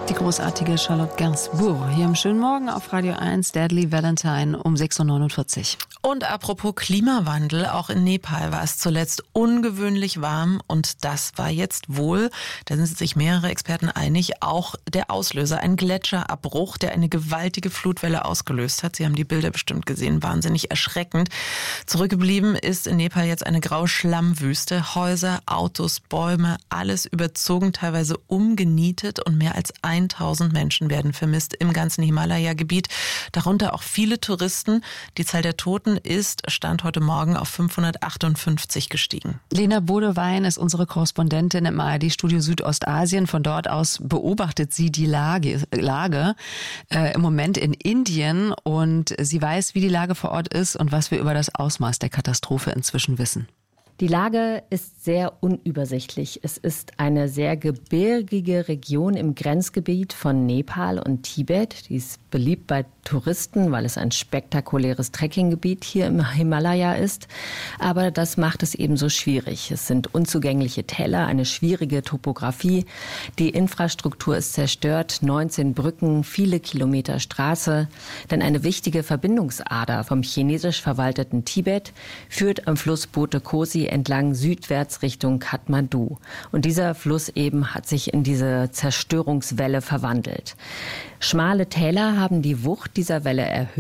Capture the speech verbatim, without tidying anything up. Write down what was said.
Die großartige Charlotte Gainsbourg hier im schönen Morgen auf Radio eins, Deadly Valentine um sechs Uhr neunundvierzig. Und apropos Klimawandel, auch in Nepal war es zuletzt ungewöhnlich warm und das war jetzt wohl, da sind sich mehrere Experten einig, auch der Auslöser, ein Gletscherabbruch, der eine gewaltige Flutwelle ausgelöst hat. Sie haben die Bilder bestimmt gesehen, wahnsinnig erschreckend. Zurückgeblieben ist in Nepal jetzt eine graue Schlammwüste, Häuser, Autos, Bäume, alles überzogen, teilweise umgenietet und mehr als tausend Menschen werden vermisst im ganzen Himalaya-Gebiet, darunter auch viele Touristen. Die Zahl der Toten ist, stand heute Morgen auf fünfhundertachtundfünfzig gestiegen. Lena Bodewein ist unsere Korrespondentin im A R D-Studio Südostasien. Von dort aus beobachtet sie die Lage, Lage äh, im Moment in Indien und sie weiß, wie die Lage vor Ort ist und was wir über das Ausmaß der Katastrophe inzwischen wissen. Die Lage ist sehr unübersichtlich. Es ist eine sehr gebirgige Region im Grenzgebiet von Nepal und Tibet. Die ist beliebt bei Touristen, weil es ein spektakuläres Trekkinggebiet hier im Himalaya ist. Aber das macht es ebenso schwierig. Es sind unzugängliche Täler, eine schwierige Topografie. Die Infrastruktur ist zerstört, neunzehn Brücken, viele Kilometer Straße. Denn eine wichtige Verbindungsader vom chinesisch verwalteten Tibet führt am Fluss Bote Kosi entlang südwärts Richtung Kathmandu. Und dieser Fluss eben hat sich in diese Zerstörungswelle verwandelt. Schmale Täler haben die Wucht dieser Welle erhöht.